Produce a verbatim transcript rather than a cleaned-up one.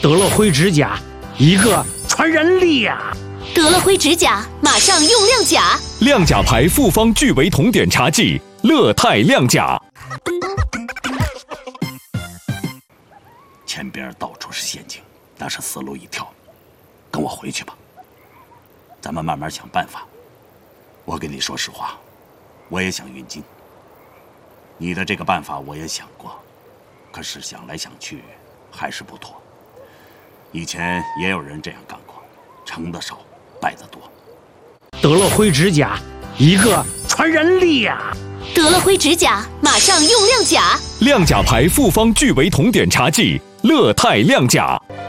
得了灰指甲，一个传染力啊！ 得了灰指甲，马上用亮甲。 亮甲牌复方聚维酮碘茶剂，乐泰亮甲。 前边到处是陷阱，那是死路一条。跟我回去吧，咱们慢慢想办法。我跟你说实话，我也想运金。你的这个办法我也想过，可是想来想去还是不妥。以前也有人这样干过，成的少，败的多。 得了灰指甲，一个传染力啊！ 得了灰指甲，马上用亮甲。 亮甲牌复方聚维酮碘茶剂，乐泰亮甲。